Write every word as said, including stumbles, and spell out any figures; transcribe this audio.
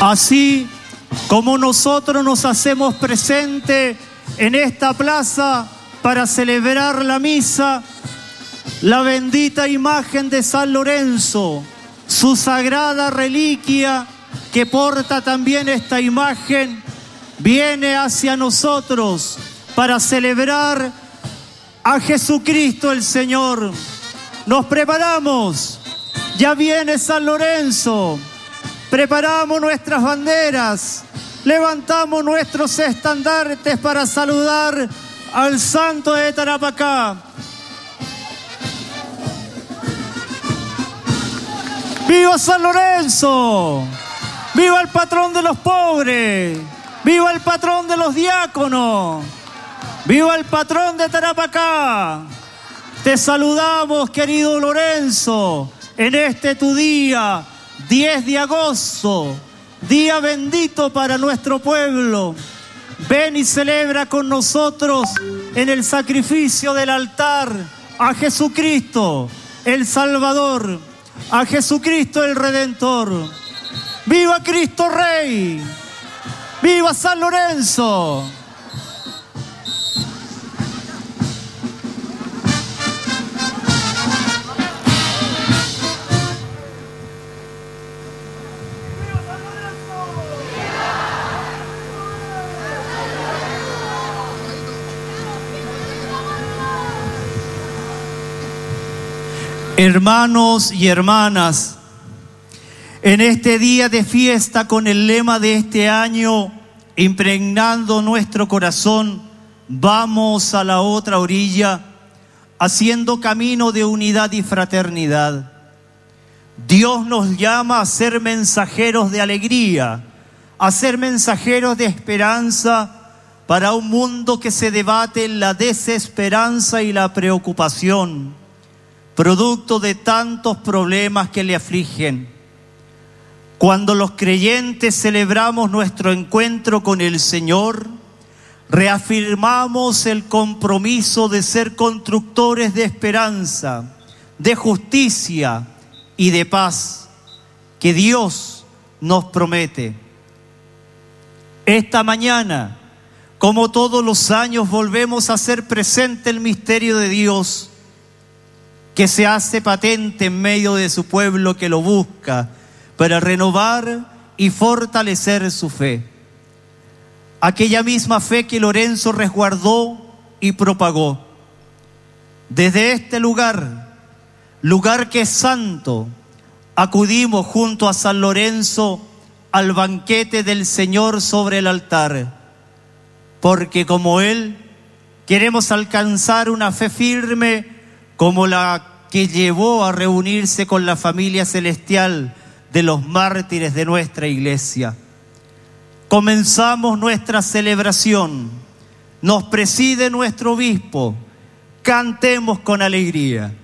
Así como nosotros nos hacemos presente en esta plaza para celebrar la misa, la bendita imagen de San Lorenzo, su sagrada reliquia que porta también esta imagen, viene hacia nosotros para celebrar a Jesucristo el Señor. Nos preparamos, ya viene San Lorenzo, preparamos nuestras banderas, levantamos nuestros estandartes para saludar al Santo de Tarapacá. ¡Viva San Lorenzo! ¡Viva el patrón de los pobres! ¡Viva el patrón de los diáconos! ¡Viva el patrón de Tarapacá! Te saludamos, querido Lorenzo, en este tu día, diez de agosto, día bendito para nuestro pueblo. Ven y celebra con nosotros en el sacrificio del altar a Jesucristo, el Salvador, a Jesucristo el Redentor. ¡Viva Cristo Rey! ¡Viva San Lorenzo! Hermanos y hermanas, en este día de fiesta con el lema de este año, impregnando nuestro corazón, vamos a la otra orilla, haciendo camino de unidad y fraternidad. Dios nos llama a ser mensajeros de alegría, a ser mensajeros de esperanza para un mundo que se debate en la desesperanza y la preocupación, producto de tantos problemas que le afligen. Cuando los creyentes celebramos nuestro encuentro con el Señor, reafirmamos el compromiso de ser constructores de esperanza, de justicia y de paz que Dios nos promete. Esta mañana, como todos los años, volvemos a hacer presente el misterio de Dios, que se hace patente en medio de su pueblo que lo busca para renovar y fortalecer su fe. Aquella misma fe que Lorenzo resguardó y propagó. Desde este lugar, lugar que es santo, acudimos junto a San Lorenzo al banquete del Señor sobre el altar, porque como Él queremos alcanzar una fe firme como la que llevó a reunirse con la familia celestial de los mártires de nuestra iglesia. Comenzamos nuestra celebración, nos preside nuestro obispo, cantemos con alegría.